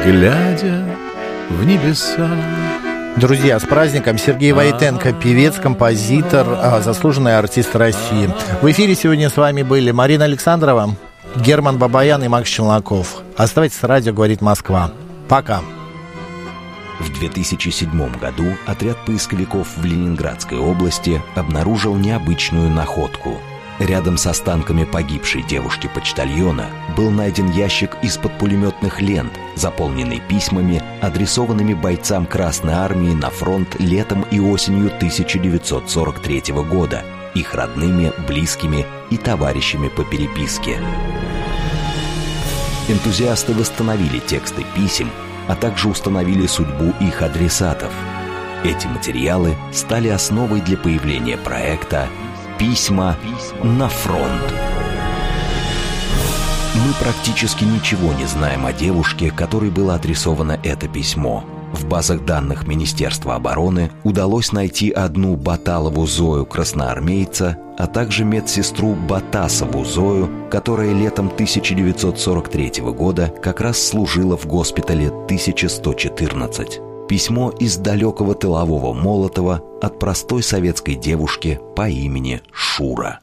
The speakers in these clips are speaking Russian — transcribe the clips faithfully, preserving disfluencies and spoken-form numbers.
глядя в небеса. Друзья, с праздником! Сергей Войтенко, певец, композитор, заслуженный артист России. В эфире сегодня с вами были Марина Александрова, Герман Бабаян и Макс Челноков. Оставайтесь с радио «Говорит Москва». Пока! В две тысячи седьмом году отряд поисковиков в Ленинградской области обнаружил необычную находку. Рядом с останками погибшей девушки-почтальона был найден ящик из-под пулеметных лент, заполненный письмами, адресованными бойцам Красной Армии на фронт летом и осенью тысяча девятьсот сорок третьего года, их родными, близкими и товарищами по переписке. Энтузиасты восстановили тексты писем, а также установили судьбу их адресатов. Эти материалы стали основой для появления проекта «Письма на фронт». Мы практически ничего не знаем о девушке, которой было адресовано это письмо. В базах данных Министерства обороны удалось найти одну Баталову Зою, красноармейца, а также медсестру Батасову Зою, которая летом тысяча девятьсот сорок третьего года как раз служила в госпитале тысяча сто четырнадцать. Письмо из далекого тылового Молотова от простой советской девушки по имени Шура.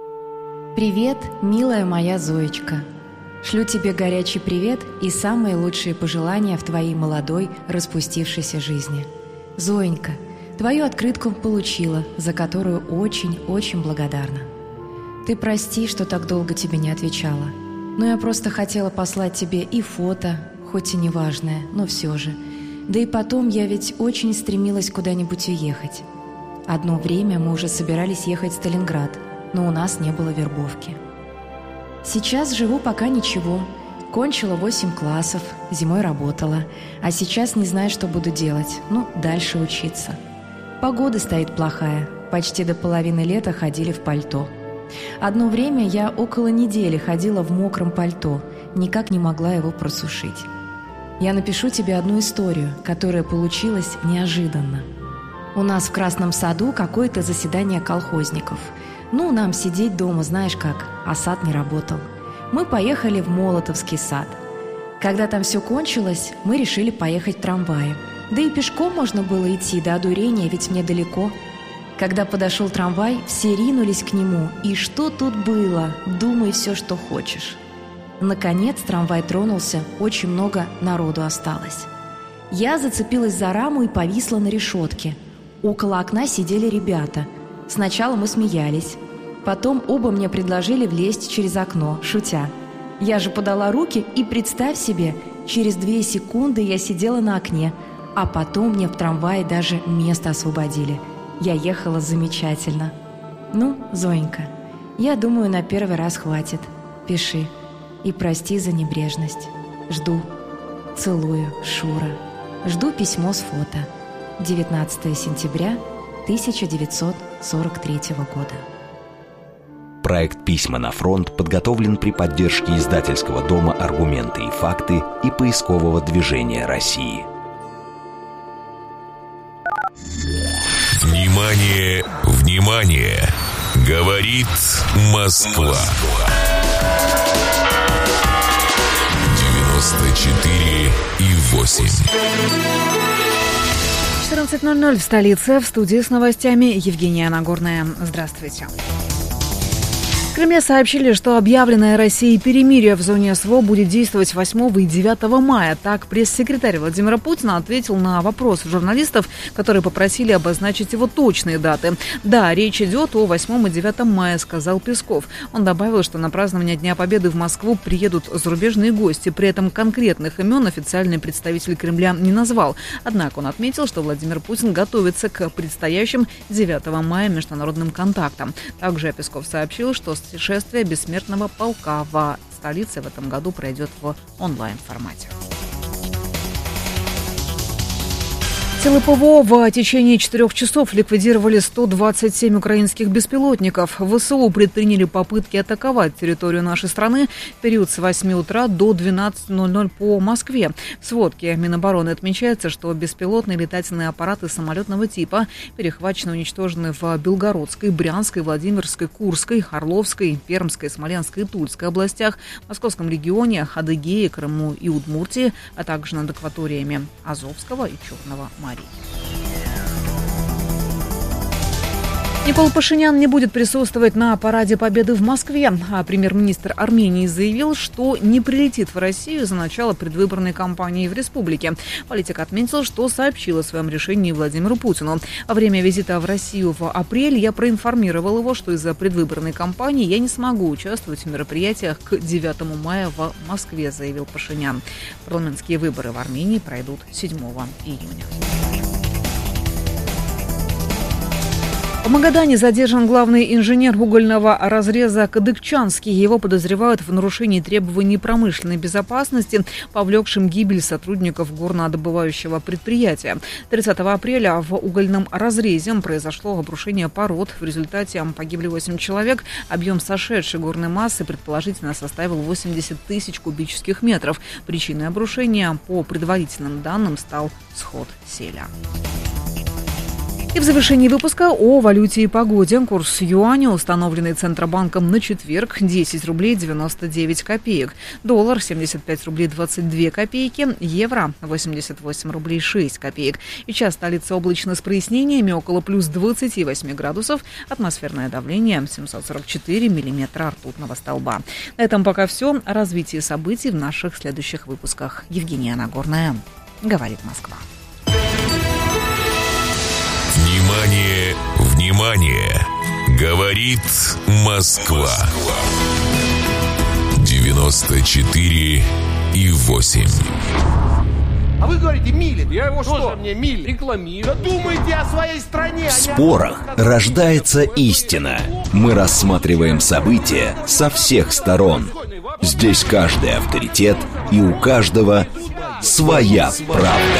Привет, милая моя Зоечка. Шлю тебе горячий привет и самые лучшие пожелания в твоей молодой, распустившейся жизни. Зоенька, твою открытку получила, за которую очень-очень благодарна. Ты прости, что так долго тебе не отвечала, но я просто хотела послать тебе и фото, хоть и неважное, но все же. Да и потом я ведь очень стремилась куда-нибудь уехать. Одно время мы уже собирались ехать в Сталинград, но у нас не было вербовки. Сейчас живу пока ничего. Кончила восемь классов, зимой работала, а сейчас не знаю, что буду делать. Ну, дальше учиться. Погода стоит плохая, почти до половины лета ходили в пальто. Одно время я около недели ходила в мокром пальто, никак не могла его просушить. Я напишу тебе одну историю, которая получилась неожиданно. У нас в Красном саду какое-то заседание колхозников. Ну, нам сидеть дома, знаешь как, а сад не работал. Мы поехали в Молотовский сад. Когда там все кончилось, мы решили поехать в трамвае. Да и пешком можно было идти до одурения, ведь мне далеко. Когда подошел трамвай, все ринулись к нему. И что тут было? Думай все, что хочешь. Наконец трамвай тронулся, очень много народу осталось. Я зацепилась за раму и повисла на решетке. Около окна сидели ребята. Сначала мы смеялись. Потом оба мне предложили влезть через окно, шутя. Я же подала руки, и представь себе, через две секунды я сидела на окне, а потом мне в трамвае даже место освободили. Я ехала замечательно. Ну, Зоенька, я думаю, на первый раз хватит. Пиши. И прости за небрежность. Жду. Целую, Шура. Жду письмо с фото. девятнадцатого сентября тысяча девятьсот сорок третьего года. Проект «Письма на фронт» подготовлен при поддержке издательского дома «Аргументы и факты» и поискового движения России. Внимание, внимание! Говорит Москва. девяносто четыре и восемь. четырнадцать ноль ноль в столице. В студии с новостями Евгения Нагорная. Здравствуйте. В Кремле сообщили, что объявленное Россией перемирие в зоне СВО будет действовать восьмого и девятого мая. Так пресс-секретарь Владимира Путина ответил на вопрос журналистов, которые попросили обозначить его точные даты. Да, речь идет о восьмом и девятом мая, сказал Песков. Он добавил, что на празднование Дня Победы в Москву приедут зарубежные гости. При этом конкретных имен официальный представитель Кремля не назвал. Однако он отметил, что Владимир Путин готовится к предстоящим девятого мая международным контактам. Также Песков сообщил, что шествие бессмертного полка в столице в этом году пройдет в онлайн-формате. Силы ПВО в течение четырех часов ликвидировали сто двадцать семь украинских беспилотников. ВСУ предприняли попытки атаковать территорию нашей страны в период с восьми утра до двенадцати ноль-ноль по Москве. В сводке Минобороны отмечается, что беспилотные летательные аппараты самолетного типа перехвачены и уничтожены в Белгородской, Брянской, Владимирской, Курской, Орловской, Пермской, Смоленской и Тульской областях, Московском регионе, Адыгее, Крыму и Удмуртии, а также над акваториями Азовского и Черного моря. Никол Пашинян не будет присутствовать на параде Победы в Москве, а премьер-министр Армении заявил, что не прилетит в Россию за начало предвыборной кампании в республике. Политик отметил, что сообщил о своем решении Владимиру Путину. Во время визита в Россию в апреле я проинформировал его, что из-за предвыборной кампании я не смогу участвовать в мероприятиях к девятому мая в Москве, заявил Пашинян. Парламентские выборы в Армении пройдут седьмого июня. В Магадане задержан главный инженер угольного разреза Кадыкчанский. Его подозревают в нарушении требований промышленной безопасности, повлекшим гибель сотрудников горнодобывающего предприятия. тридцатого апреля в угольном разрезе произошло обрушение пород. В результате погибли восемь человек. Объем сошедшей горной массы предположительно составил восемьдесят тысяч кубических метров. Причиной обрушения, по предварительным данным, стал сход селя. И в завершении выпуска о валюте и погоде. Курс юаня, установленный Центробанком на четверг, десять рублей девяносто девять копеек. Доллар семьдесят пять рублей двадцать две копейки. Евро восемьдесят восемь рублей шесть копеек. Сейчас столица облачно с прояснениями, около плюс двадцати восьми градусов. Атмосферное давление семьсот сорок четыре миллиметра ртутного столба. На этом пока все. О развитии событий в наших следующих выпусках. Евгения Нагорная. Говорит Москва. Внимание, внимание! Говорит Москва. девяносто четыре и восемь. А вы говорите, милит. Я его что? Тоже мне милит. Рекламирую. Да думайте о своей стране. В спорах рождается истина. Мы рассматриваем события со всех сторон. Здесь каждый авторитет, и у каждого своя правда.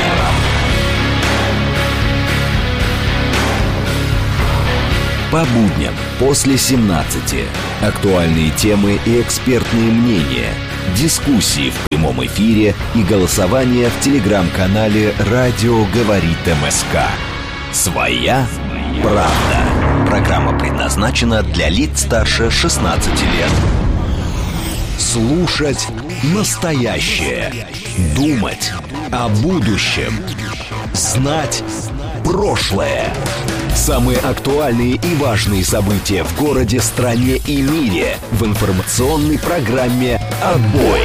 По будням после семнадцати. Актуальные темы и экспертные мнения. Дискуссии в прямом эфире и голосование в телеграм-канале «Радио говорит МСК». Своя правда. Программа предназначена для лиц старше шестнадцати лет. Слушать настоящее. Думать о будущем. Знать прошлое. Самые актуальные и важные события в городе, стране и мире в информационной программе «Отбой».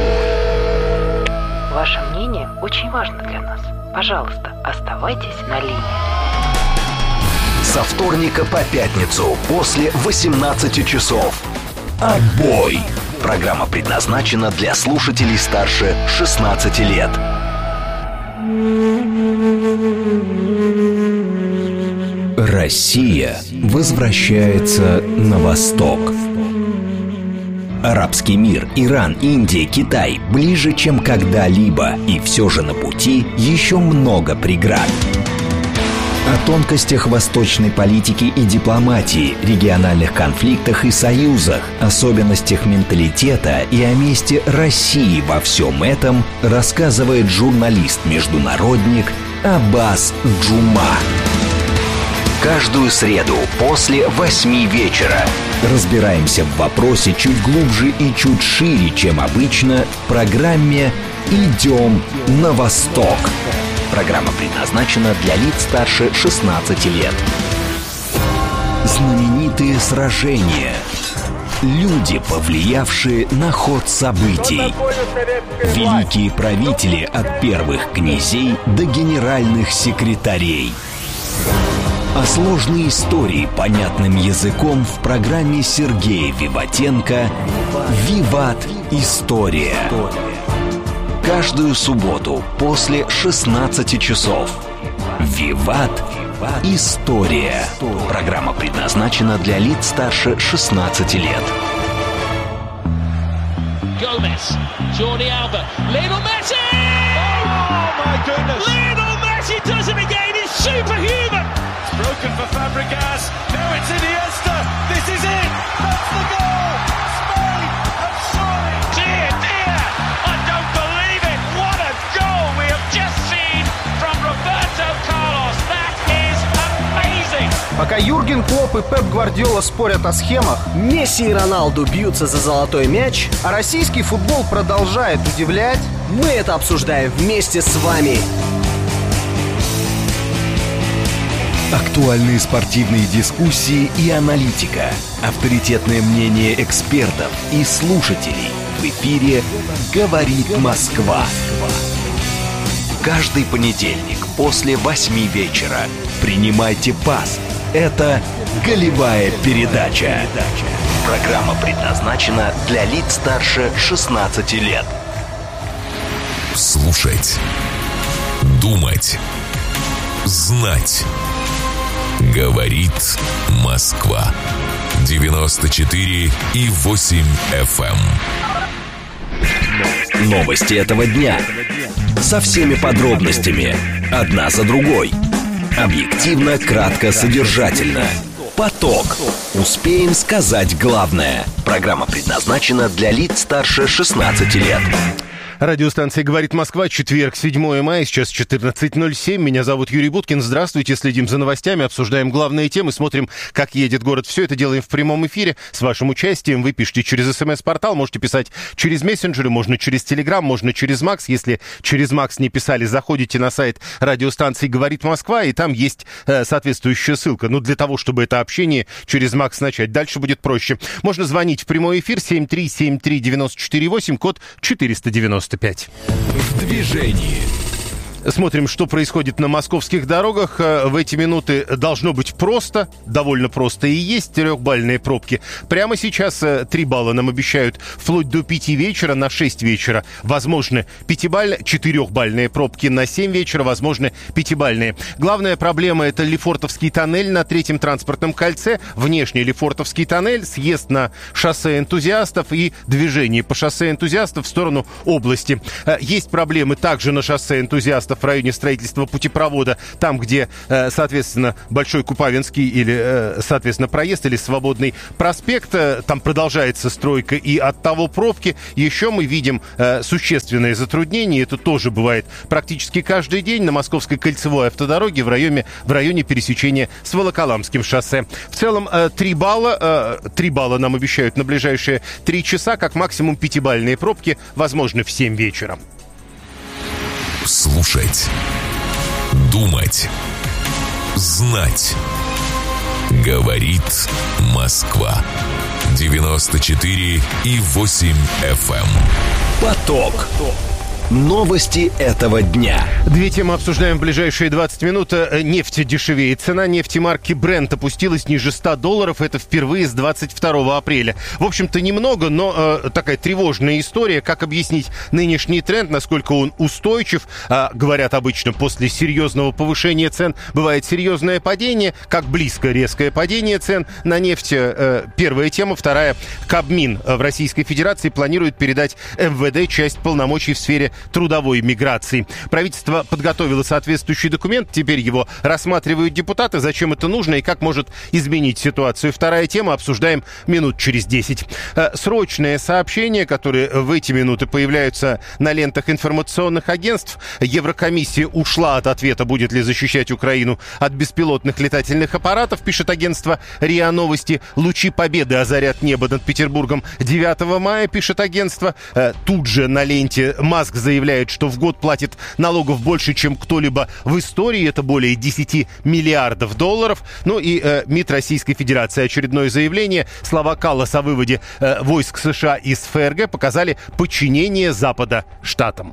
Ваше мнение очень важно для нас. Пожалуйста, оставайтесь на линии. Со вторника по пятницу после восемнадцати часов. «Отбой». Программа предназначена для слушателей старше шестнадцати лет. Россия возвращается на восток. Арабский мир, Иран, Индия, Китай ближе, чем когда-либо, и все же на пути еще много преград. О тонкостях восточной политики и дипломатии, региональных конфликтах и союзах, особенностях менталитета и о месте России во всем этом рассказывает журналист-международник Аббас Джума. Каждую среду после восьми вечера разбираемся в вопросе чуть глубже и чуть шире, чем обычно, в программе «Идем на восток». Программа предназначена для лиц старше шестнадцати лет. Знаменитые сражения. Люди, повлиявшие на ход событий. Великие правители от первых князей до генеральных секретарей. А сложные истории понятным языком в программе Сергея Виватенко «Виват. История». Каждую субботу после шестнадцати часов. «Виват. История». Программа предназначена для лиц старше шестнадцати лет. Gomez, Jordi Alba, Lionel Messi! Oh my goodness! Lionel Messi does it again! Fabregas. Now it's Iniesta. This is it. That's the goal. Spain have surely. Dear, dear. I don't believe it. What a goal we have just seen from Roberto Carlos. That is amazing. Пока Юрген Клопп и Пеп Гвардиола спорят о схемах, Месси и Роналду бьются за золотой мяч, а российский футбол продолжает удивлять, мы это обсуждаем вместе с вами. Актуальные спортивные дискуссии и аналитика. Авторитетное мнение экспертов и слушателей. В эфире «Говорит Москва». Каждый понедельник после восьми вечера принимайте пас. Это «Голевая передача». Программа предназначена для лиц старше шестнадцати лет. Слушать. Думать. Знать. Говорит Москва. девяносто четыре и восемь эф эм. Новости этого дня. Со всеми подробностями. Одна за другой. Объективно, кратко, содержательно. Поток. Успеем сказать главное. Программа предназначена для лиц старше шестнадцати лет. Радиостанция «Говорит Москва», четверг, седьмое мая, сейчас четырнадцать ноль семь. Меня зовут Юрий Буткин. Здравствуйте, следим за новостями, обсуждаем главные темы, смотрим, как едет город. Все это делаем в прямом эфире с вашим участием. Вы пишите через СМС-портал, можете писать через мессенджеры, можно через Телеграм, можно через Макс. Если через Макс не писали, заходите на сайт радиостанции «Говорит Москва», и там есть э, соответствующая ссылка. Ну, для того, чтобы это общение через Макс начать. Дальше будет проще. Можно звонить в прямой эфир семь три семь три девять четыре восемь, код четыреста девяносто пять. В движении. Смотрим, что происходит на московских дорогах. В эти минуты должно быть просто, довольно просто и есть трехбальные пробки. Прямо сейчас три балла нам обещают вплоть до пяти вечера, на шесть вечера возможны пятибальные, четырехбальные пробки, на семь вечера возможны пятибальные. Главная проблема — это Лефортовский тоннель на третьем транспортном кольце, внешний Лефортовский тоннель, съезд на шоссе Энтузиастов и движение по шоссе Энтузиастов в сторону области. Есть проблемы также на шоссе Энтузиастов в районе строительства путепровода, там, где, соответственно, Большой Купавинский или, соответственно, проезд или Свободный проспект, там продолжается стройка, и от того пробки. Еще мы видим существенные затруднения, это тоже бывает практически каждый день на Московской кольцевой автодороге в районе, в районе пересечения с Волоколамским шоссе. В целом, три балла, три балла нам обещают на ближайшие три часа, как максимум пятибальные пробки возможны в семь вечера. Слушать. Думать. Знать. Говорит Москва. девяносто четыре и восемь эф эм. Поток. Новости этого дня. Две темы обсуждаем в ближайшие двадцать минут. Нефть дешевеет. Цена нефти марки Brent опустилась ниже ста долларов. Это впервые с двадцать второго апреля. В общем-то, немного, но э, такая тревожная история. Как объяснить нынешний тренд, насколько он устойчив? Э, говорят обычно, после серьезного повышения цен бывает серьезное падение. Как близко резкое падение цен на нефть? Э, первая тема. Вторая. Кабмин в Российской Федерации планирует передать эм вэ дэ часть полномочий в сфере трудовой миграции. Правительство подготовило соответствующий документ, теперь его рассматривают депутаты. Зачем это нужно и как может изменить ситуацию? Вторая тема, обсуждаем минут через десять. Срочное сообщение, которые в эти минуты появляются на лентах информационных агентств. Еврокомиссия ушла от ответа, будет ли защищать Украину от беспилотных летательных аппаратов, пишет агентство РИА Новости. Лучи победы озарят небо над Петербургом девятого мая, пишет агентство. Тут же на ленте Маск заявляет, что в год платит налогов больше, чем кто-либо в истории. Это более десяти миллиардов долларов. Ну и э, МИД Российской Федерации. Очередное заявление. Слова Калласа о выводе э, войск США из эф эр гэ показали подчинение Запада штатам.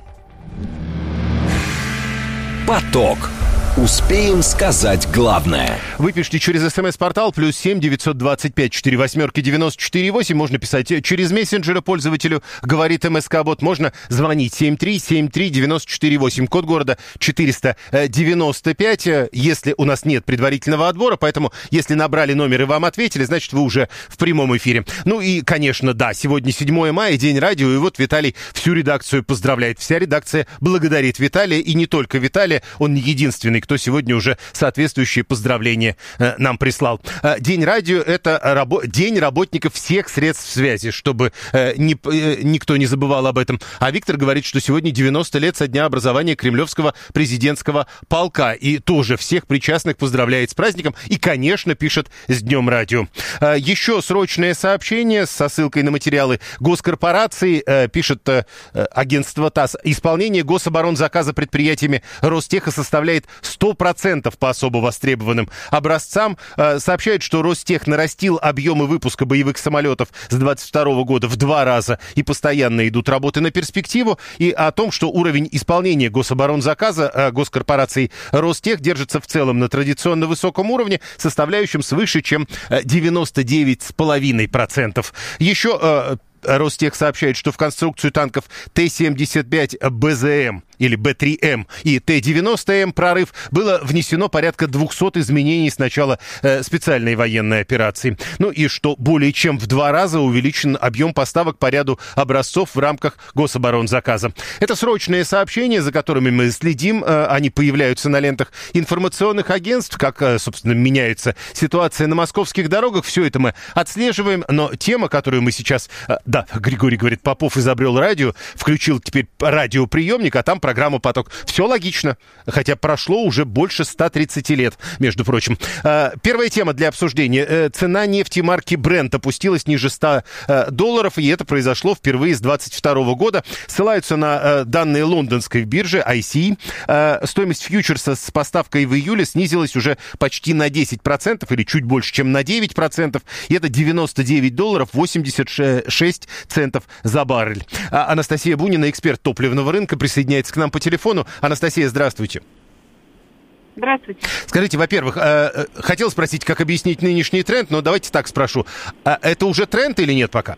Поток. Успеем сказать главное. Вы пишите через СМС-портал плюс семь девятьсот двадцать пять четыре восьмерки девяносто четыре восемь. Можно писать через мессенджеры пользователю «Говорит МСК-бот». Можно звонить семь три семь три девять четыре восемь. Код города четыреста девяносто пять. Если у нас нет предварительного отбора, поэтому если набрали номер и вам ответили, значит, вы уже в прямом эфире. Ну и, конечно, да, сегодня седьмое мая, день радио, и вот Виталий всю редакцию поздравляет. Вся редакция благодарит Виталия, и не только Виталия, он не единственный, кто сегодня уже соответствующие поздравления нам прислал. День радио – это рабо- день работников всех средств связи, чтобы ни, никто не забывал об этом. А Виктор говорит, что сегодня девяносто лет со дня образования Кремлевского президентского полка. И тоже всех причастных поздравляет с праздником. И, конечно, пишет «С днем радио». Еще срочное сообщение со ссылкой на материалы госкорпорации. Пишет агентство ТАСС. Исполнение гособоронзаказа предприятиями Ростеха составляет сто процентов по особо востребованным образцам. Сообщает, что Ростех нарастил объемы выпуска боевых самолетов с двадцать второго года в два раза и постоянно идут работы на перспективу. И о том, что уровень исполнения гособоронзаказа госкорпорации Ростех держится в целом на традиционно высоком уровне, составляющем свыше, чем девяносто девять целых пять десятых процента. Еще Ростех сообщает, что в конструкцию танков Т семьдесят пять Б З М или Б три М и Т девяносто М «Прорыв» было внесено порядка двухсот изменений с начала э, специальной военной операции. Ну и что более чем в два раза увеличен объем поставок по ряду образцов в рамках гособоронзаказа. Это срочные сообщения, за которыми мы следим. Э, они появляются на лентах информационных агентств, как, э, собственно, меняется ситуация на московских дорогах. Все это мы отслеживаем, но тема, которую мы сейчас... Э, да, Григорий говорит, Попов изобрел радио, включил теперь радиоприемник, а там программа «Поток». Все логично, хотя прошло уже больше ста тридцати лет, между прочим. Первая тема для обсуждения. Цена нефти марки Brent опустилась ниже ста долларов, и это произошло впервые с двадцать второго года. Ссылаются на данные лондонской биржи ай си и. Стоимость фьючерса с поставкой в июле снизилась уже почти на десять процентов, или чуть больше, чем на девять процентов. И это девяносто девять долларов восемьдесят шесть центов за баррель. Анастасия Бунина, эксперт топливного рынка, присоединяется к нам по телефону. Анастасия, здравствуйте. Здравствуйте. Скажите, во-первых, э, хотел спросить, как объяснить нынешний тренд, но давайте так спрошу. А это уже тренд или нет пока?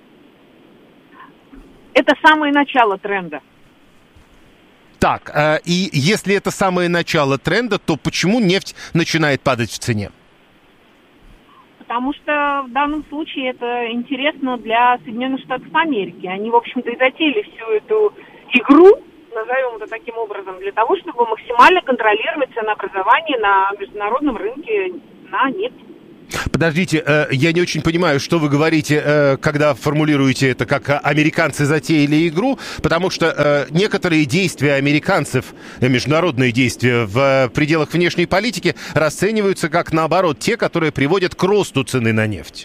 Это самое начало тренда. Так, э, и если это самое начало тренда, то почему нефть начинает падать в цене? Потому что в данном случае это интересно для Соединенных Штатов Америки. Они, в общем-то, и затеяли всю эту игру, назовем это таким образом, для того, чтобы максимально контролировать ценообразование на международном рынке на нефть. Подождите, э, я не очень понимаю, что вы говорите, э, когда формулируете это, как американцы затеяли игру, потому что э, некоторые действия американцев, э, международные действия в э, пределах внешней политики расцениваются как, наоборот, те, которые приводят к росту цены на нефть.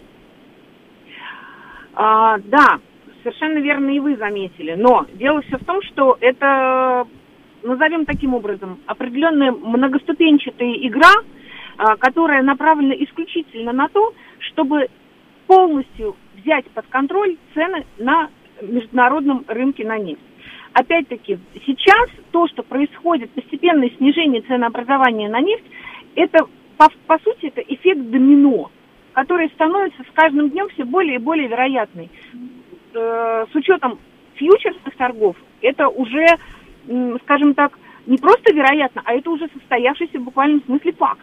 А, да, совершенно верно и вы заметили, но дело все в том, что это, назовем таким образом, определенная многоступенчатая игра, которая направлена исключительно на то, чтобы полностью взять под контроль цены на международном рынке на нефть. Опять-таки, сейчас то, что происходит, постепенное снижение ценообразования на нефть, это, по, по сути, это эффект домино, который становится с каждым днем все более и более вероятный. Э, с учетом фьючерсных торгов, это уже, э, скажем так, не просто вероятно, а это уже состоявшийся в буквальном смысле факт.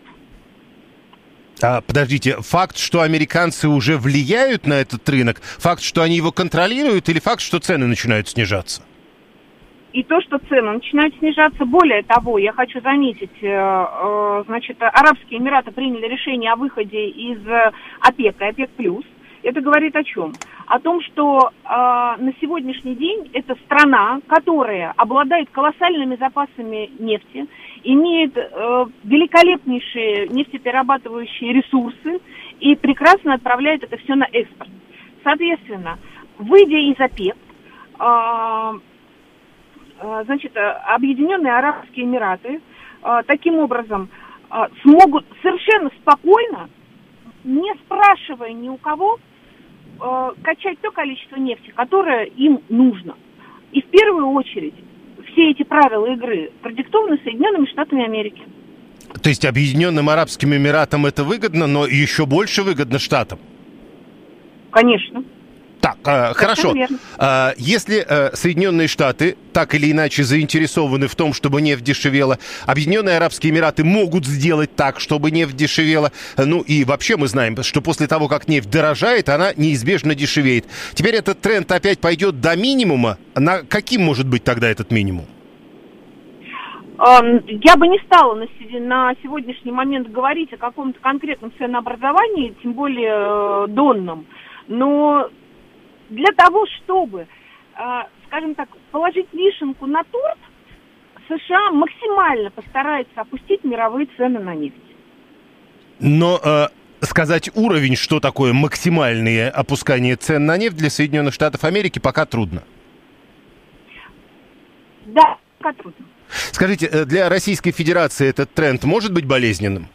А, подождите, факт, что американцы уже влияют на этот рынок, факт, что они его контролируют, или факт, что цены начинают снижаться? И то, что цены начинают снижаться. Более того, я хочу заметить, э, э, значит, Арабские Эмираты приняли решение о выходе из ОПЕК и ОПЕК+. Это говорит о чем? О том, что э, на сегодняшний день это страна, которая обладает колоссальными запасами нефти, имеет э, великолепнейшие нефтеперерабатывающие ресурсы и прекрасно отправляет это все на экспорт. Соответственно, выйдя из ОПЕК, э, э, значит, Объединенные Арабские Эмираты э, таким образом э, смогут совершенно спокойно, не спрашивая ни у кого, э, качать то количество нефти, которое им нужно. И в первую очередь все эти правила игры продиктованы Соединенными Штатами Америки. То есть Объединенным Арабским Эмиратам это выгодно, но еще больше выгодно Штатам? Конечно. Так, э, хорошо. Э, если э, Соединенные Штаты так или иначе заинтересованы в том, чтобы нефть дешевела, Объединенные Арабские Эмираты могут сделать так, чтобы нефть дешевела. Ну и вообще мы знаем, что после того, как нефть дорожает, она неизбежно дешевеет. Теперь этот тренд опять пойдет до минимума. На каким может быть тогда этот минимум? Я бы не стала на, на сегодняшний момент говорить о каком-то конкретном ценообразовании, тем более донном, но для того, чтобы, скажем так, положить вишенку на торт, США максимально постарается опустить мировые цены на нефть. Но э, сказать уровень, что такое максимальное опускание цен на нефть для Соединенных Штатов Америки, пока трудно. Да, пока трудно. Скажите, для Российской Федерации этот тренд может быть болезненным?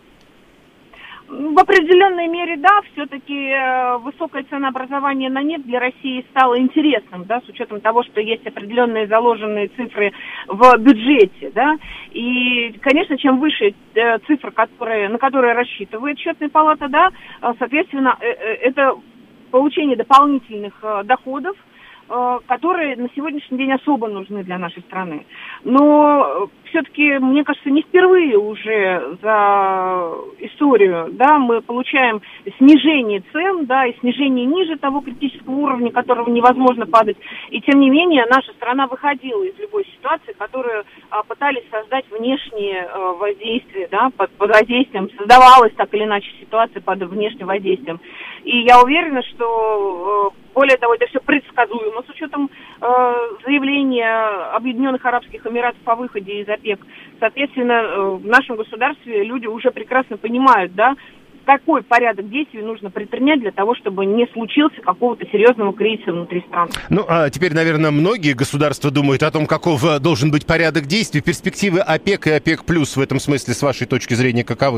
В определенной мере, да, все-таки э, высокое ценообразование на нефть для России стало интересным, да, с учетом того, что есть определенные заложенные цифры в бюджете, да, и, конечно, чем выше э, цифры, которые, на которые рассчитывает счетная палата, да, э, соответственно, э, э, это получение дополнительных э, доходов, э, которые на сегодняшний день особо нужны для нашей страны. Но все-таки, мне кажется, не впервые уже за историю, да, мы получаем снижение цен, да, и снижение ниже того критического уровня, которого невозможно падать. И тем не менее, наша страна выходила из любой ситуации, которую а, пытались создать внешние а, воздействия, да, под, под воздействием, создавалась так или иначе ситуация под внешним воздействием. И я уверена, что, а, более того, это все предсказуемо с учетом а, заявления Объединенных Арабских Эмиратов о выходе из ОПЕК. Соответственно, в нашем государстве люди уже прекрасно понимают, да, какой порядок действий нужно предпринять для того, чтобы не случился какого-то серьезного кризиса внутри страны. Ну, а теперь, наверное, многие государства думают о том, каков должен быть порядок действий. Перспективы ОПЕК и ОПЕК плюс в этом смысле, с вашей точки зрения, каковы?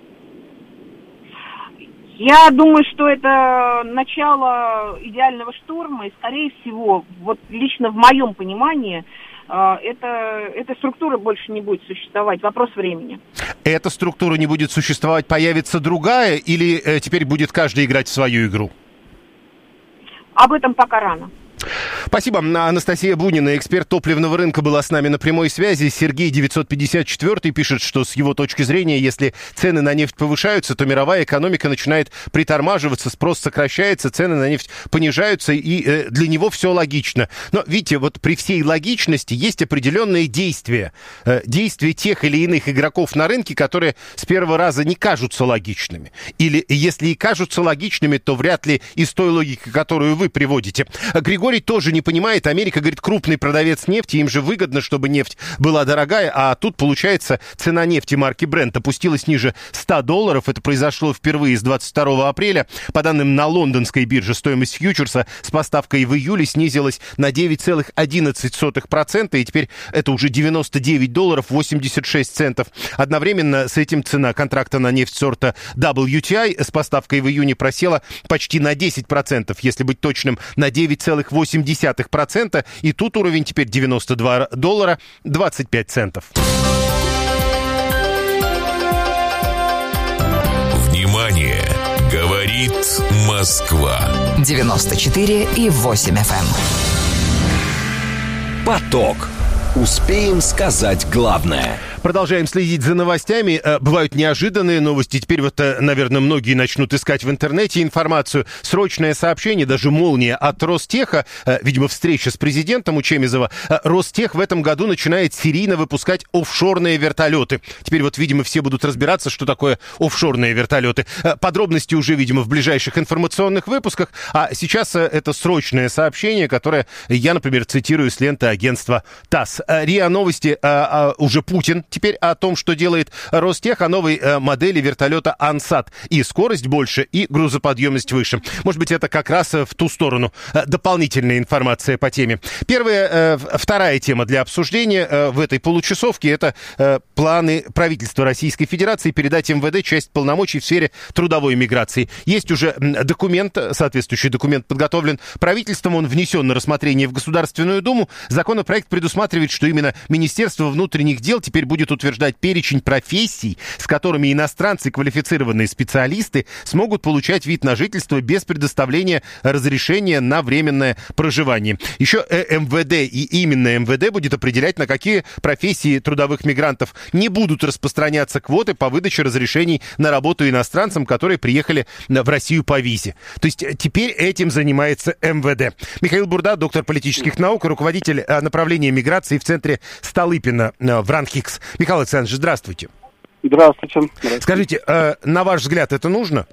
Я думаю, что это начало идеального шторма, и, скорее всего, вот лично в моем понимании, это, эта структура больше не будет существовать. Вопрос времени. Эта структура не будет существовать, появится другая, или э, теперь будет каждый играть в свою игру? Об этом пока рано. Спасибо. Анастасия Бунина, эксперт топливного рынка, была с нами на прямой связи. Сергей девятьсот пятьдесят четыре пишет, что с его точки зрения, если цены на нефть повышаются, то мировая экономика начинает притормаживаться, спрос сокращается, цены на нефть понижаются, и э, для него все логично. Но, видите, вот при всей логичности есть определенные действия. Э, действия тех или иных игроков на рынке, которые с первого раза не кажутся логичными. Или если и кажутся логичными, то вряд ли из той логики, которую вы приводите. Григорий тоже не понимает. Америка, говорит, крупный продавец нефти, им же выгодно, чтобы нефть была дорогая, а тут, получается, цена нефти марки Brent опустилась ниже ста долларов. Это произошло впервые с двадцать второго апреля. По данным на лондонской бирже, стоимость фьючерса с поставкой в июле снизилась на девять целых одиннадцать сотых процента, и теперь это уже девяносто девять долларов восемьдесят шесть центов. Одновременно с этим цена контракта на нефть сорта дабл ю ти ай с поставкой в июне просела почти на десять процентов, если быть точным, на девять целых восемь десятых процента, и тут уровень теперь девяносто два доллара двадцать пять центов. Внимание! Говорит Москва. девяносто четыре и восемь эф эм. Поток. Успеем сказать главное. Продолжаем следить за новостями. Бывают неожиданные новости. Теперь вот, наверное, многие начнут искать в интернете информацию. Срочное сообщение, даже молния от Ростеха. Видимо, встреча с президентом у Чемизова. Ростех в этом году начинает серийно выпускать офшорные вертолеты. Теперь вот, видимо, все будут разбираться, что такое офшорные вертолеты. Подробности уже, видимо, в ближайших информационных выпусках. А сейчас это срочное сообщение, которое я, например, цитирую с ленты агентства ТАСС. РИА Новости, а, а, уже Путин теперь о том, что делает Ростех, о новой а, модели вертолета «Ансат». И скорость больше, и грузоподъемность выше. Может быть, это как раз в ту сторону. А, дополнительная информация по теме. Первая, а, вторая тема для обсуждения а, в этой получасовке — это а, планы правительства Российской Федерации передать эм вэ дэ часть полномочий в сфере трудовой миграции. Есть уже документ, соответствующий документ подготовлен правительством, он внесен на рассмотрение в Государственную Думу. Законопроект предусматривает, что именно Министерство внутренних дел теперь будет будет утверждать перечень профессий, с которыми иностранцы, квалифицированные специалисты, смогут получать вид на жительство без предоставления разрешения на временное проживание. Еще эм вэ дэ и именно эм вэ дэ будет определять, на какие профессии трудовых мигрантов не будут распространяться квоты по выдаче разрешений на работу иностранцам, которые приехали в Россию по визе. То есть теперь этим занимается эм вэ дэ. Михаил Бурда, доктор политических наук, руководитель направления миграции в центре Столыпина в РАНХИКС. Михаил Александрович, здравствуйте. Здравствуйте. Здравствуйте. Скажите, на ваш взгляд, это нужно?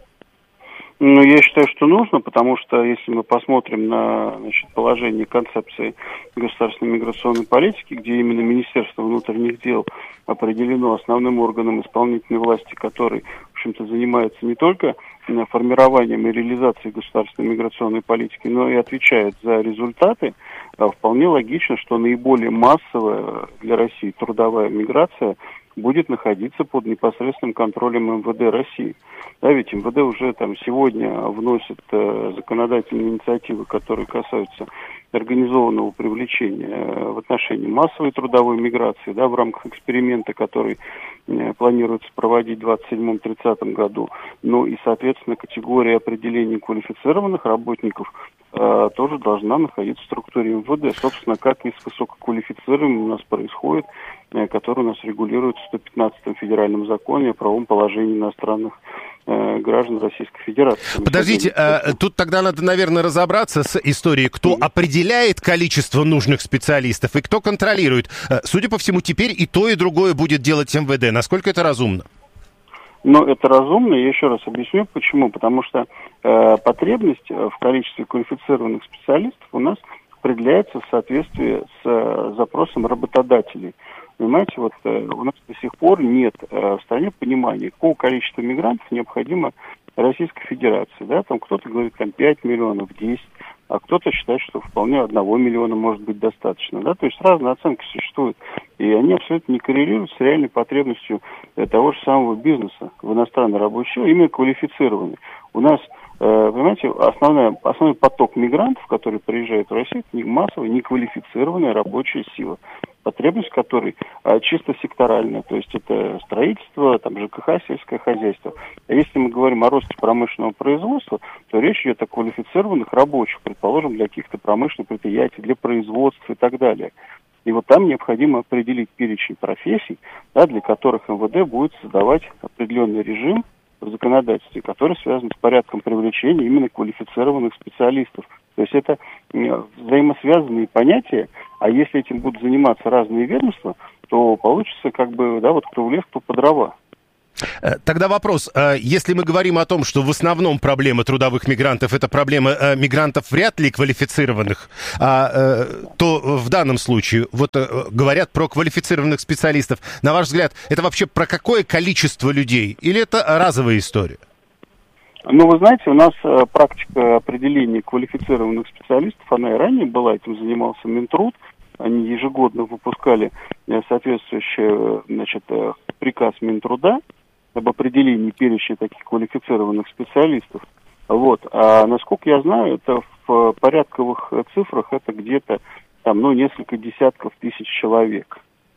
Ну, я считаю, что нужно, потому что если мы посмотрим на, значит, положение концепции государственной миграционной политики, где именно Министерство внутренних дел определено основным органом исполнительной власти, который, в общем-то, занимается не только формированием и реализацией государственной миграционной политики, но и отвечает за результаты, вполне логично, что наиболее массовая для России трудовая миграция будет находиться под непосредственным контролем эм вэ дэ России. Да, ведь эм вэ дэ уже там сегодня вносит э, законодательные инициативы, которые касаются организованного привлечения э, в отношении массовой трудовой миграции, да, в рамках эксперимента, который э, планируется проводить в двадцать седьмом — тридцатом году. Ну и, соответственно, категория определения квалифицированных работников э, тоже должна находиться в структуре эм вэ дэ. Собственно, как и с высококвалифицированным у нас происходит, э, который у нас регулируется в сто пятнадцатом федеральном законе о правовом положении иностранных граждан Российской Федерации. Подождите, а, тут тогда надо, наверное, разобраться с историей, кто mm-hmm. определяет количество нужных специалистов и кто контролирует. Судя по всему, теперь и то, и другое будет делать эм вэ дэ. Насколько это разумно? Ну, это разумно, я еще раз объясню, почему. Потому что э, потребность в количестве квалифицированных специалистов у нас определяется в соответствии с э, запросом работодателей. Понимаете, вот э, у нас до сих пор нет э, в стране понимания, какого количества мигрантов необходимо Российской Федерации. Да? Там кто-то говорит, там пять миллионов, десять, а кто-то считает, что вполне одного миллиона может быть достаточно. Да? То есть разные оценки существуют, и они абсолютно не коррелируют с реальной потребностью э, того же самого бизнеса в иностранной рабочей силе, именно квалифицированной. У нас, э, понимаете, основная, основной поток мигрантов, которые приезжают в Россию, это массовая, неквалифицированная рабочая сила, потребность которой а, чисто секторальная, то есть это строительство, там, жэ ка ха, сельское хозяйство. А если мы говорим о росте промышленного производства, то речь идет о квалифицированных рабочих, предположим, для каких-то промышленных предприятий, для производства и так далее. И вот там необходимо определить перечень профессий, да, для которых эм вэ дэ будет создавать определенный режим в законодательстве, который связан с порядком привлечения именно квалифицированных специалистов. То есть это взаимосвязанные понятия, а если этим будут заниматься разные ведомства, то получится как бы, да, вот кто в лес, кто по дрова. Тогда вопрос, если мы говорим о том, что в основном проблема трудовых мигрантов это проблема мигрантов вряд ли квалифицированных, то в данном случае вот говорят про квалифицированных специалистов. На ваш взгляд, это вообще про какое количество людей или это разовая история? Ну, вы знаете, у нас э, практика определения квалифицированных специалистов, она и ранее была, этим занимался Минтруд. Они ежегодно выпускали э, соответствующий, значит, э, приказ Минтруда об определении перечня таких квалифицированных специалистов. Вот. А насколько я знаю, это в порядковых цифрах это где-то там, ну, несколько десятков тысяч человек.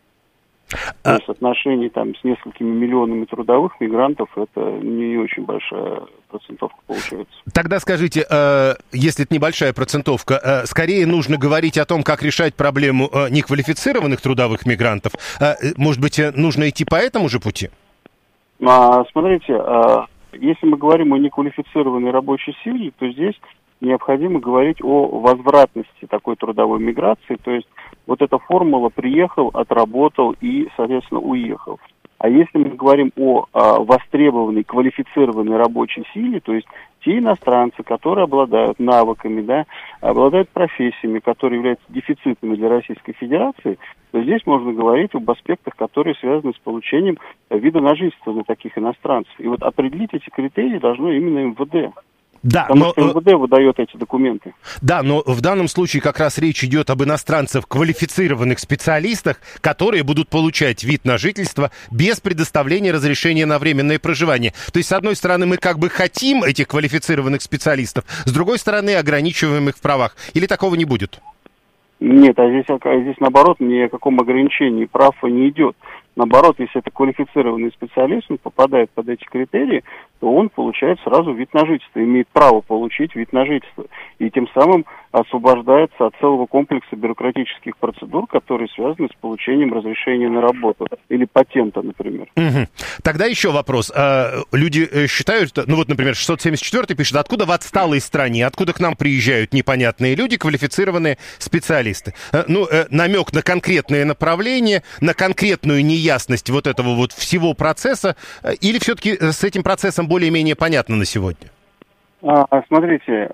То есть отношение там с несколькими миллионами трудовых мигрантов это не очень большая процентовка получается. Тогда скажите, э, если это небольшая процентовка, э, скорее нужно говорить о том, как решать проблему э, неквалифицированных трудовых мигрантов. Э, может быть, нужно идти по этому же пути? А, смотрите, а, если мы говорим о неквалифицированной рабочей силе, то здесь необходимо говорить о возвратности такой трудовой миграции, то есть вот эта формула приехал, отработал и, соответственно, уехал. А если мы говорим о а, востребованной, квалифицированной рабочей силе, то есть те иностранцы, которые обладают навыками, да, обладают профессиями, которые являются дефицитными для Российской Федерации, то здесь можно говорить об аспектах, которые связаны с получением вида на жительство для таких иностранцев. И вот определить эти критерии должно именно эм вэ дэ. Да, Потому но, что эм вэ дэ выдает эти документы. Да, но в данном случае как раз речь идет об иностранцах, квалифицированных специалистах, которые будут получать вид на жительство без предоставления разрешения на временное проживание. То есть, с одной стороны, мы как бы хотим этих квалифицированных специалистов, с другой стороны, ограничиваем их в правах. Или такого не будет? Нет, а здесь, а здесь наоборот, ни о каком ограничении прав не идет. Наоборот, если это квалифицированный специалист, он попадает под эти критерии, то он получает сразу вид на жительство, имеет право получить вид на жительство. И тем самым освобождается от целого комплекса бюрократических процедур, которые связаны с получением разрешения на работу или патента, например. Угу. Тогда еще вопрос. Люди считают, ну вот, например, шестьсот семьдесят четвёртый пишет, откуда в отсталой стране, откуда к нам приезжают непонятные люди, квалифицированные специалисты. Ну, намек на конкретное направление, на конкретную неясность вот этого вот всего процесса, или все-таки с этим процессом более-менее понятно на сегодня? А, смотрите,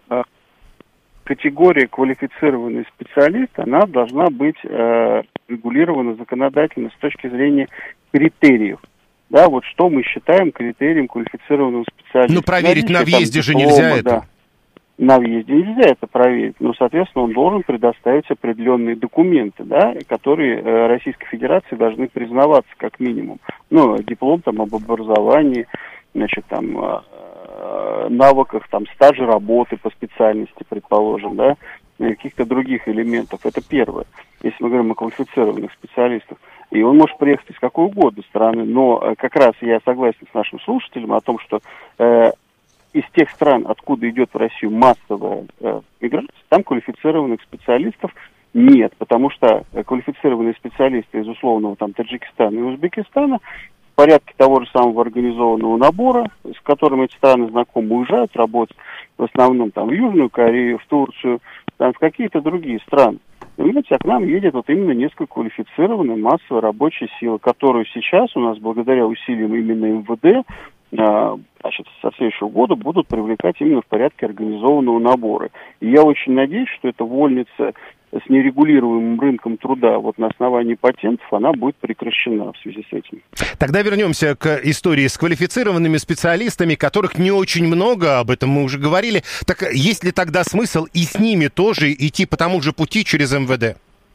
категория квалифицированный специалист, она должна быть э, регулирована законодательно с точки зрения критериев. Да, вот что мы считаем критерием квалифицированного специалиста. Ну, проверить на въезде же нельзя это. Да. На въезде нельзя это проверить, но, соответственно, он должен предоставить определенные документы, да, которые э, Российской Федерации должны признаваться как минимум. Ну, диплом там об образовании, значит, там, э, навыках, там, стажа работы по специальности, предположим, да, каких-то других элементов. Это первое, если мы говорим о квалифицированных специалистах. И он может приехать из какой угодно страны, но э, как раз я согласен с нашим слушателем о том, что э, из тех стран, откуда идет в Россию массовая э, миграция, там квалифицированных специалистов нет, потому что э, квалифицированные специалисты из условного там Таджикистана и Узбекистана в порядке того же самого организованного набора, с которым эти страны знакомы, уезжают работать в основном там в Южную Корею, в Турцию, там, в какие-то другие страны. Понимаете, а к нам едет вот именно несколько квалифицированная массовая рабочая сила, которую сейчас у нас, благодаря усилиям именно эм вэ дэ, значит, со следующего года будут привлекать именно в порядке организованного набора. И я очень надеюсь, что эта вольница с нерегулируемым рынком труда вот на основании патентов, она будет прекращена в связи с этим. Тогда вернемся к истории с квалифицированными специалистами, которых не очень много, об этом мы уже говорили. Так есть ли тогда смысл и с ними тоже идти по тому же пути через эм вэ дэ?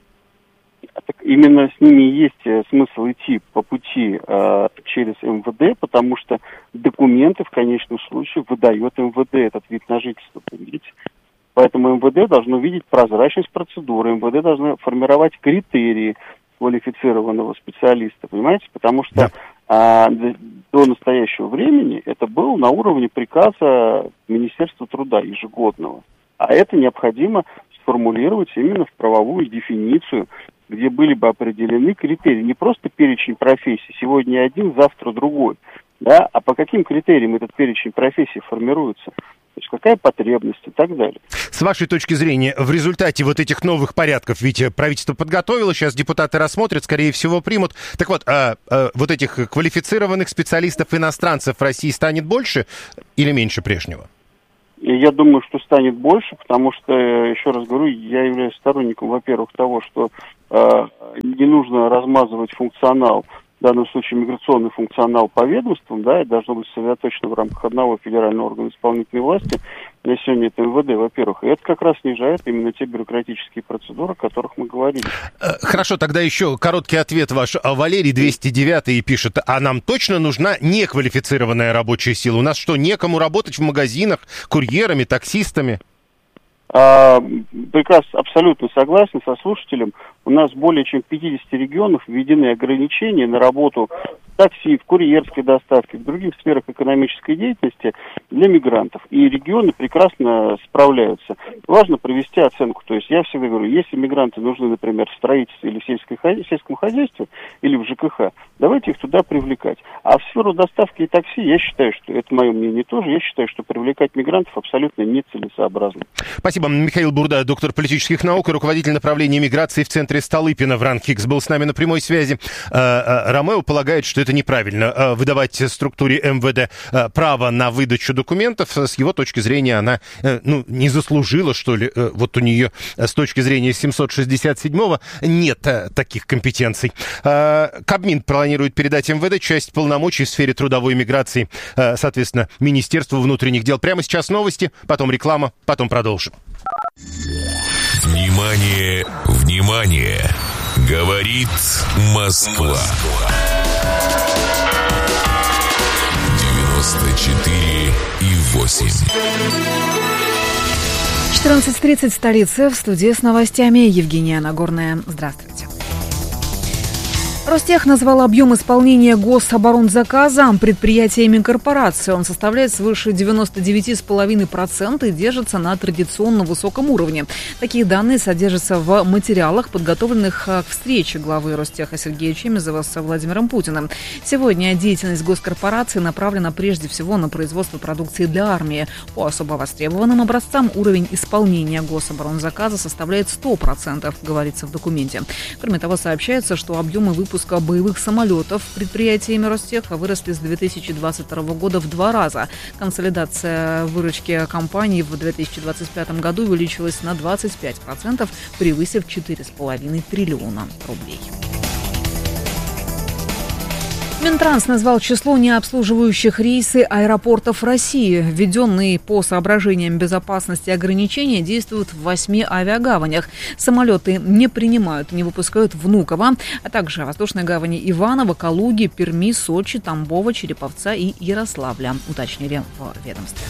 Так именно с ними есть смысл идти по пути э, через эм вэ дэ, потому что документы в конечном случае выдает эм вэ дэ, этот вид на жительство, понимаете? Поэтому эм вэ дэ должно видеть прозрачность процедуры, эм вэ дэ должно формировать критерии квалифицированного специалиста, понимаете? Потому что да. а, до настоящего времени это было на уровне приказа Министерства труда ежегодного. А это необходимо сформулировать именно в правовую дефиницию, где были бы определены критерии, не просто перечень профессий, сегодня один, завтра другой, да, а по каким критериям этот перечень профессий формируется, то есть какая потребность и так далее. С вашей точки зрения, в результате вот этих новых порядков, ведь правительство подготовило, сейчас депутаты рассмотрят, скорее всего, примут. Так вот, а, а, вот этих квалифицированных специалистов иностранцев в России станет больше или меньше прежнего? Я думаю, что станет больше, потому что, еще раз говорю, я являюсь сторонником, во-первых, того, что э, не нужно размазывать функционал, в данном случае миграционный функционал по ведомствам, да, и должно быть сосредоточено в рамках одного федерального органа исполнительной власти. На сегодня это эм вэ дэ, во-первых, и это как раз снижает именно те бюрократические процедуры, о которых мы говорили. Хорошо, тогда еще короткий ответ ваш. Валерий двести девятый пишет, а нам точно нужна неквалифицированная рабочая сила? У нас что, некому работать в магазинах, курьерами, таксистами? А, прекрасно, абсолютно согласен со слушателем. У нас более чем в пятидесяти регионах введены ограничения на работу в такси, в курьерской доставке, в других сферах экономической деятельности для мигрантов. И регионы прекрасно справляются. Важно провести оценку. То есть я всегда говорю, если мигранты нужны, например, в строительстве или в сельской, сельском хозяйстве, или в жэ ка ха, давайте их туда привлекать. А в сферу доставки и такси, я считаю, что, это мое мнение тоже, я считаю, что привлекать мигрантов абсолютно нецелесообразно. Спасибо. Михаил Бурда, доктор политических наук и руководитель направления миграции в центре Столыпина в РАНХИКС, был с нами на прямой связи. Ромео полагает, что это неправильно выдавать структуре эм вэ дэ право на выдачу документов. С его точки зрения она, ну, не заслужила, что ли. Вот у нее с точки зрения семьсот шестьдесят седьмого нет таких компетенций. Кабмин планирует передать эм вэ дэ часть полномочий в сфере трудовой миграции, соответственно, Министерству внутренних дел. Прямо сейчас новости, потом реклама, потом продолжим. Внимание, внимание! Говорит Москва. девяносто четыре и восемь. четырнадцать тридцать, столица, в студии с новостями Евгения Нагорная. Здравствуйте. Ростех назвал объем исполнения гособоронзаказа предприятиями корпорации. Он составляет свыше девяносто девять целых пять десятых процента и держится на традиционно высоком уровне. Такие данные содержатся в материалах, подготовленных к встрече главы Ростеха Сергея Чемезова с Владимиром Путиным. Сегодня деятельность госкорпорации направлена прежде всего на производство продукции для армии. По особо востребованным образцам уровень исполнения гособоронзаказа составляет сто процентов, говорится в документе. Кроме того, сообщается, что объемы выпуска Выпуска боевых самолетов предприятиями Ростеха выросли с две тысячи двадцать второго года в два раза. Консолидация выручки компании в две тысячи двадцать пятом году увеличилась на двадцать пять процентов, превысив четыре с половиной триллиона рублей. Минтранс назвал число необслуживающих рейсы аэропортов России. Введенные по соображениям безопасности ограничения действуют в восьми авиагаванях. Самолеты не принимают и не выпускают Внуково, а также воздушные гавани Иваново, Калуги, Перми, Сочи, Тамбова, Череповца и Ярославля, уточнили в ведомстве.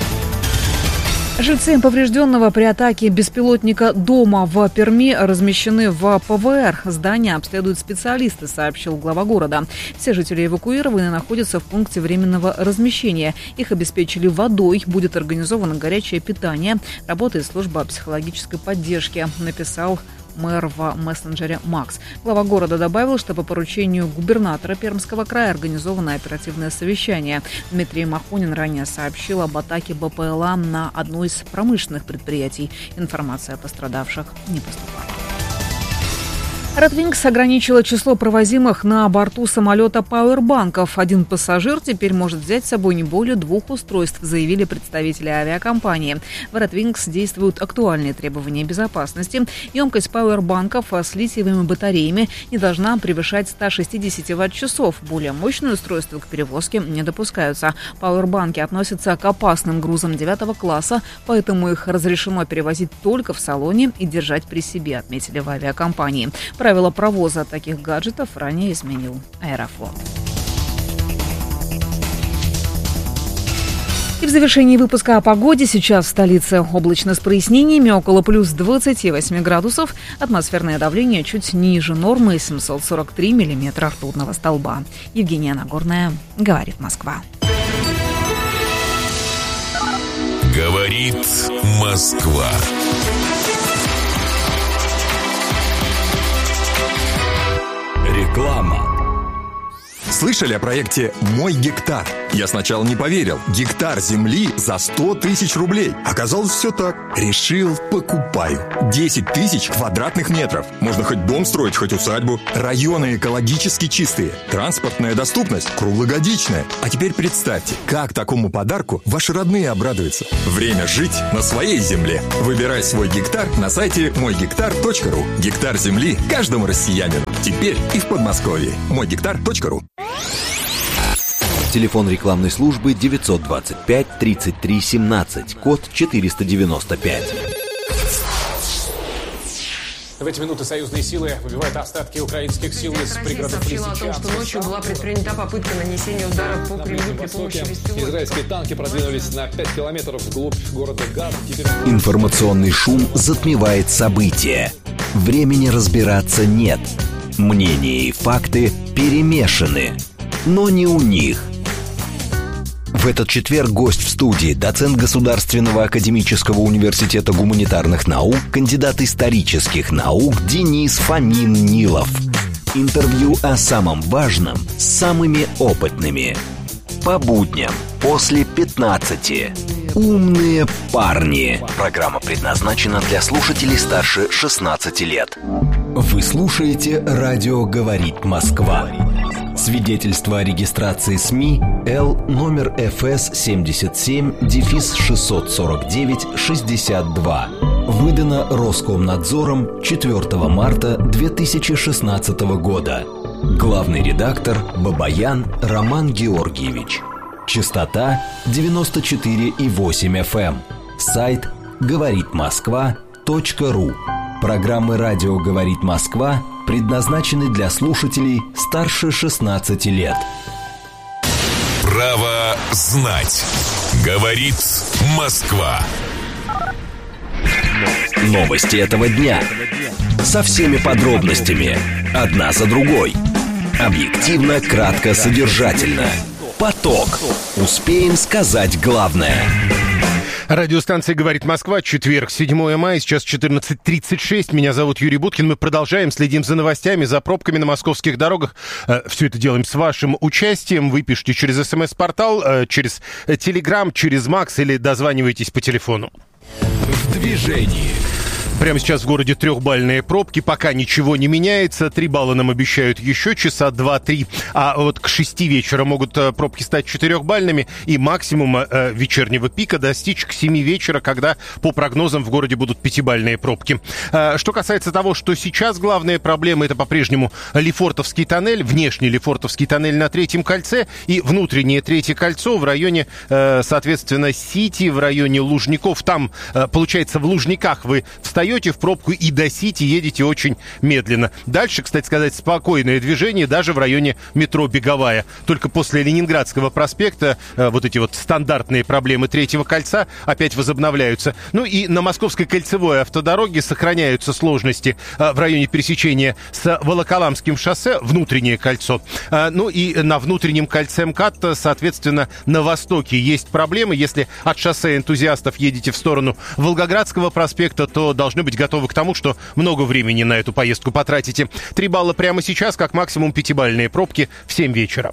Жильцы поврежденного при атаке беспилотника дома в Перми размещены в ПВР. Здание обследуют специалисты, сообщил глава города. Все жители эвакуированы, находятся в пункте временного размещения. Их обеспечили водой, будет организовано горячее питание. Работает служба психологической поддержки, написал мэр в мессенджере Макс. Глава города добавил, что по поручению губернатора Пермского края организовано оперативное совещание. Дмитрий Махонин ранее сообщил об атаке БПЛА на одно из промышленных предприятий. Информация о пострадавших не поступала. Red Wings ограничила число провозимых на борту самолета пауэрбанков. Один пассажир теперь может взять с собой не более двух устройств, заявили представители авиакомпании. В Red Wings действуют актуальные требования безопасности. Емкость пауэрбанков с литиевыми батареями не должна превышать сто шестьдесят ватт-часов. Более мощные устройства к перевозке не допускаются. Пауэрбанки относятся к опасным грузам девятого класса, поэтому их разрешено перевозить только в салоне и держать при себе, отметили в авиакомпании. Правила провоза таких гаджетов ранее изменил Аэрофлот. И в завершении выпуска о погоде. Сейчас в столице облачно с прояснениями, около плюс двадцати восьми градусов. Атмосферное давление чуть ниже нормы, семьсот сорок три миллиметра ртутного столба. Евгения Нагорная, говорит Москва. Говорит Москва. Реклама. Слышали о проекте «Мой гектар»? Я сначала не поверил. Гектар земли за сто тысяч рублей. Оказалось, все так. Решил, покупаю. десять тысяч квадратных метров. Можно хоть дом строить, хоть усадьбу. Районы экологически чистые. Транспортная доступность круглогодичная. А теперь представьте, как такому подарку ваши родные обрадуются. Время жить на своей земле. Выбирай свой гектар на сайте мой гектар точка ру. Гектар земли каждому россиянину. Теперь и в Подмосковье. мой гектар точка ру. Телефон рекламной службы девятьсот двадцать пять тридцать три семнадцать, код четыреста девяносто пять. В эти минуты союзные силы выбивают остатки украинских сил из пригородов Лисичанска. Сообщила о том, что ночью была предпринята попытка нанесения ударов по Кремлю при помощи беспилотников. Израильские танки продвинулись на пять километров вглубь города Газ. Теперь... Информационный шум затмевает события. Времени разбираться нет. Мнения и факты перемешаны. Но не у них. В этот четверг гость в студии, доцент Государственного академического университета гуманитарных наук, кандидат исторических наук Денис Фомин-Нилов. Интервью о самом важном с самыми опытными. По будням после пятнадцати. Умные парни. Программа предназначена для слушателей старше шестнадцати лет. Вы слушаете «Радио говорит Москва». Свидетельство о регистрации СМИ Л номер эф эс семьдесят семь шестьсот сорок девять шестьдесят два. Выдано Роскомнадзором четвёртого марта две тысячи шестнадцатого года. Главный редактор Бабаян Роман Георгиевич. Частота девяносто четыре и восемь эф эм. Сайт говорит москва точка ру. Программы «Радио говорит Москва» предназначены для слушателей старше шестнадцати лет. Право знать. Говорит Москва. Новости этого дня. Со всеми подробностями. Одна за другой. Объективно, кратко, содержательно. Поток. Успеем сказать главное. Радиостанция «Говорит Москва», четверг, седьмое мая, сейчас четырнадцать тридцать шесть. Меня зовут Юрий Буткин. Мы продолжаем, следим за новостями, за пробками на московских дорогах. Все это делаем с вашим участием. Вы пишите через СМС-портал, через Телеграм, через Макс или дозваниваетесь по телефону. В движении. Прямо сейчас в городе трехбальные пробки, пока ничего не меняется. Три балла нам обещают еще часа два-три. А вот к шести вечера могут пробки стать четырехбальными. И максимум э, вечернего пика достичь к семи вечера, когда по прогнозам в городе будут пятибальные пробки. Э, что касается того, что сейчас главная проблема, это по-прежнему Лефортовский тоннель, внешний Лефортовский тоннель на Третьем кольце и внутреннее Третье кольцо в районе, э, соответственно, Сити, в районе Лужников. Там, э, получается, в Лужниках вы встаете в пробку и до Сити едете очень медленно. Дальше, кстати сказать, спокойное движение даже в районе метро Беговая. Только после Ленинградского проспекта э, вот эти вот стандартные проблемы Третьего кольца опять возобновляются. Ну и на Московской кольцевой автодороге сохраняются сложности э, в районе пересечения с Волоколамским шоссе, внутреннее кольцо. Э, ну и на внутреннем кольце МКАД, соответственно, на востоке есть проблемы. Если от шоссе Энтузиастов едете в сторону Волгоградского проспекта, то должны быть готовы к тому, что много времени на эту поездку потратите. Три балла прямо сейчас, как максимум пятибальные пробки в семь вечера.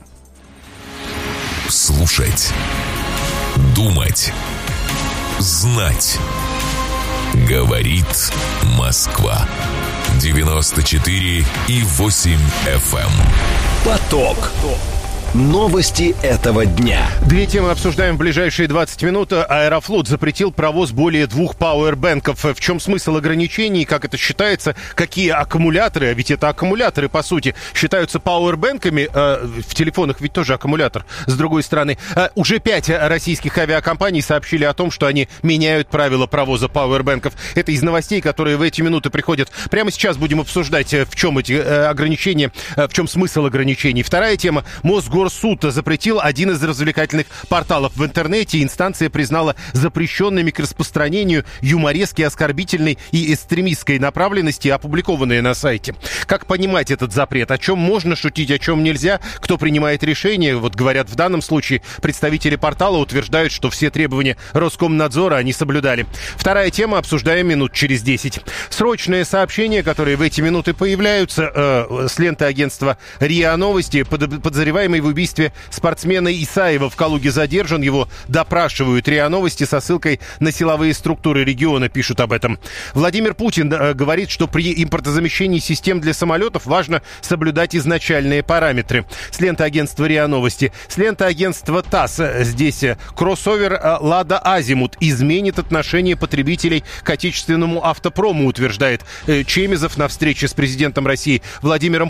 Слушать. Думать. Знать. Говорит Москва. девяносто четыре и восемь эф эм. Поток. Новости этого дня. Две темы обсуждаем в ближайшие двадцать минут. Аэрофлот запретил провоз более двух пауэрбэнков. В чем смысл ограничений, как это считается, какие аккумуляторы, а ведь это аккумуляторы, по сути, считаются пауэрбэнками. Э, в телефонах ведь тоже аккумулятор, с другой стороны. Э, уже пять российских авиакомпаний сообщили о том, что они меняют правила провоза пауэрбэнков. Это из новостей, которые в эти минуты приходят. Прямо сейчас будем обсуждать, в чем эти э, ограничения, э, в чем смысл ограничений. Вторая тема. Мосгор Суд запретил один из развлекательных порталов в интернете. Инстанция признала запрещенными к распространению юморески, оскорбительной и экстремистской направленности, опубликованные на сайте. Как понимать этот запрет? О чем можно шутить, о чем нельзя? Кто принимает решение? Вот говорят, в данном случае представители портала утверждают, что все требования Роскомнадзора они соблюдали. Вторая тема обсуждаем минут через десять. Срочные сообщения, которые в эти минуты появляются э, с ленты агентства РИА Новости. Под, подозреваемый в убийстве спортсмена Исаева в Калуге задержан. Его допрашивают. РИА Новости со ссылкой на силовые структуры региона пишут об этом. Владимир Путин э, говорит, что при импортозамещении систем для самолетов важно соблюдать изначальные параметры. С ленты агентства РИА Новости. С ленты агентства ТАСС. Здесь э, кроссовер э, «Лада Азимут» изменит отношение потребителей к отечественному автопрому, утверждает э, Чемезов на встрече с президентом России Владимиром